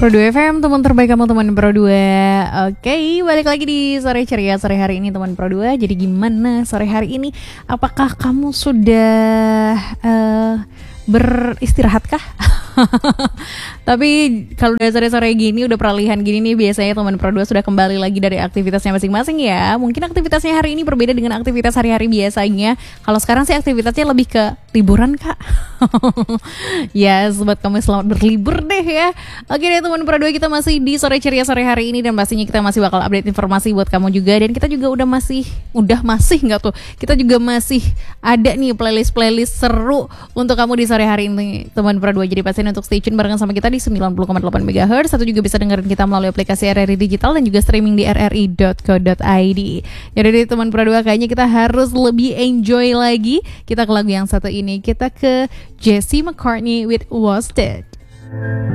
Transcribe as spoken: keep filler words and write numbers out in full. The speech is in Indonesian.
Pro dua F M, teman terbaik kamu, teman Pro dua. Oke, balik lagi di Sore Ceria sore hari ini, teman Pro dua. Jadi gimana sore hari ini? Apakah kamu sudah uh, beristirahat kah? Tapi kalau udah sore-sore gini, udah peralihan gini nih, biasanya teman Pro dua sudah kembali lagi dari aktivitasnya masing-masing ya. Mungkin aktivitasnya hari ini berbeda dengan aktivitas hari-hari biasanya. Kalau sekarang sih aktivitasnya lebih ke liburan, Kak. Ya, yes, buat kamu selamat berlibur deh ya. Oke deh teman Pro dua, kita masih di Sore Ceria sore hari ini, dan pastinya kita masih bakal update informasi buat kamu juga. Dan kita juga udah masih, udah masih nggak tuh, kita juga masih ada nih playlist-playlist seru untuk kamu di sore hari ini, teman Pro dua. Jadi pastinya untuk stay tune barengan sama kita di sembilan puluh koma delapan megahertz. Atau juga bisa dengerin kita melalui aplikasi R R I Digital dan juga streaming di r r i dot co dot i d. Jadi teman Pro dua, kayaknya kita harus lebih enjoy lagi. Kita ke lagu yang satu ini, kita ke Jesse McCartney with Was Dead.